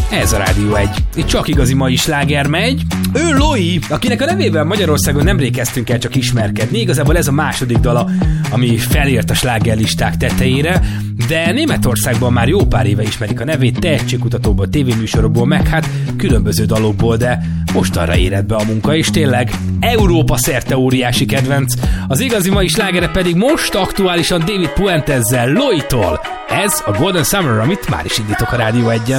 Ez a Rádió 1. Itt csak igazi mai sláger megy. Ő Loi, akinek a nevével Magyarországon nemrég kezdtünk el csak ismerkedni. Igazából ez a második dala, ami felért a slágerlisták tetejére, de Németországban már jó pár éve ismerik a nevét, tehetségkutatóból, tévéműsorokból, meg hát különböző dalokból, de most arra érett be a munka, és tényleg Európa szerte óriási kedvenc. Az igazi mai slágere pedig most aktuálisan David Puentezzel, Loitól. Ez a Golden Summer, amit már is indítok a Rádió 1-en.